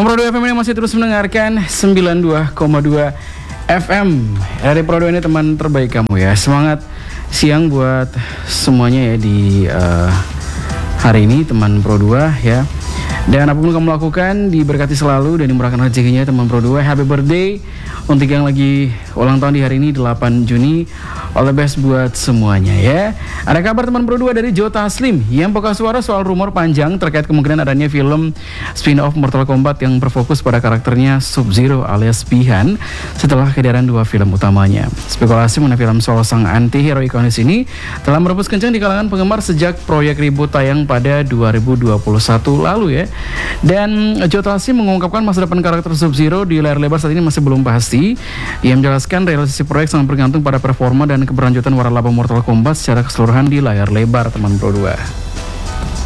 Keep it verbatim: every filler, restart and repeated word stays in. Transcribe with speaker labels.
Speaker 1: Teman Pro dua F M ini masih terus mendengarkan sembilan puluh dua koma dua F M. Dari Pro dua ini teman terbaik kamu ya. Semangat siang buat semuanya ya di uh, hari ini teman Pro dua ya. Dan apapun kamu lakukan diberkati selalu dan dimurahkan rezekinya teman Pro dua. Happy birthday untuk yang lagi ulang tahun di hari ini delapan Juni. All the best buat semuanya ya. Ada kabar teman Pro dua dari Joe Taslim yang buka suara soal rumor panjang terkait kemungkinan adanya film spin-off Mortal Kombat yang berfokus pada karakternya Sub-Zero alias Bi-Han setelah kehadiran dua film utamanya. Spekulasi mengenai film soal sang anti-hero ikonis ini telah merebus kencang di kalangan penggemar sejak proyek reboot tayang pada dua ribu dua puluh satu lalu ya. Dan Joe Taslim mengungkapkan masa depan karakter Sub-Zero di layar lebar saat ini masih belum pasti. Ia menjelaskan realisasi proyek sangat bergantung pada performa dan keberlanjutan waralaba Mortal Kombat secara keseluruhan di layar lebar teman Pro dua.